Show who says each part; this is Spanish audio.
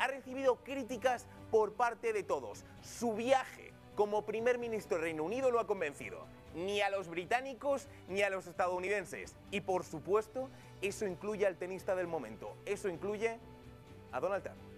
Speaker 1: ha recibido críticas por parte de todos. Su viaje como primer ministro del Reino Unido lo ha convencido. Ni a los británicos ni a los estadounidenses. Y por supuesto, eso incluye al tenista del momento. Eso incluye a Donald Trump.